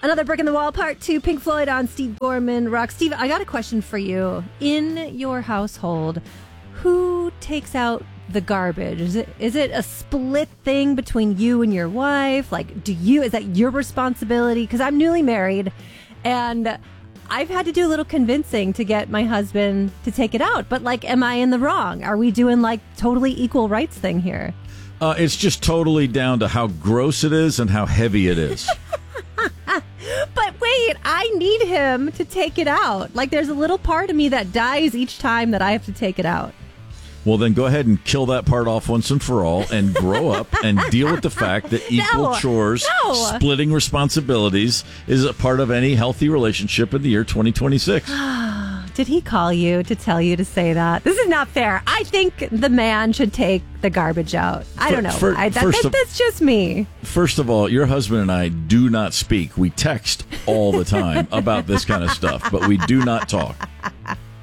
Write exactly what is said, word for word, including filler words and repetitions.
Another Brick in the Wall, part two, Pink Floyd on Steve Gorman Rock. Steve, I got a question for you. In your household, who takes out the garbage? Is it is it a split thing between you and your wife? Like, do you, is that your responsibility? Because I'm newly married, and I've had to do a little convincing to get my husband to take it out. But, like, am I in the wrong? Are we doing, like, totally equal rights thing here? Uh, it's just totally down to how gross it is and how heavy it is. But wait, I need him to take it out. Like, there's a little part of me that dies each time that I have to take it out. Well, then go ahead and kill that part off once and for all and grow up and deal with the fact that equal No, chores, no. splitting responsibilities is a part of any healthy relationship in the year twenty twenty-six. Did he call you to tell you to say that? This is not fair. I think the man should take the garbage out. I don't know. For- I, that, first that, of- that's just me. First of all, your husband and I do not speak. We text all the time about this kind of stuff, but we do not talk.